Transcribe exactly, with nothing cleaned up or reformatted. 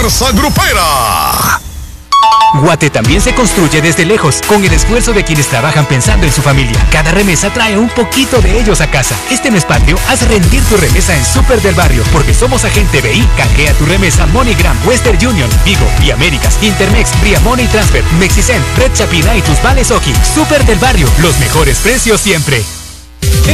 Fuerza Grupera. Guate también se construye desde lejos, con el esfuerzo de quienes trabajan pensando en su familia. Cada remesa trae un poquito de ellos a casa. Este mes patrio, haz rendir tu remesa en Super del Barrio, porque somos agente B I. Canjea tu remesa MoneyGram, Western Union, Vigo, y Américas, Intermex, Vía Money Transfer, Mexicen, Red Chapina y tus vales Oji. Super del Barrio, los mejores precios siempre.